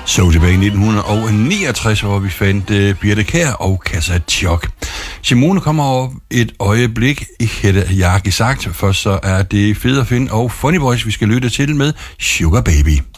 Så tilbage i 1969, hvor vi fandt Birthe Kjær og Kassa Chok. Simone kommer over et øjeblik. Hette Jaki sagt. Først så er det Fed at finde og Funny Boys, vi skal lytte til med Sugar Baby.